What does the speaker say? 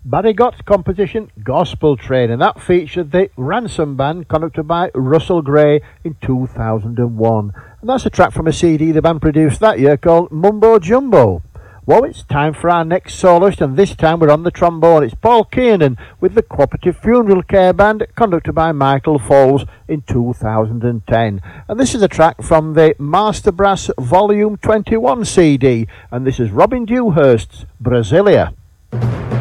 Barry Gott's composition Gospel Train, and that featured the Ransom Band conducted by Russell Gray in 2001. And that's a track from a CD the band produced that year called Mumbo Jumbo. Well, it's time for our next soloist, and this time we're on the trombone. It's Paul Kiernan with the Cooperative Funeral Care Band conducted by Michael Foles in 2010. And this is a track from the Master Brass Volume 21 CD, and this is Robin Dewhurst's Brasilia.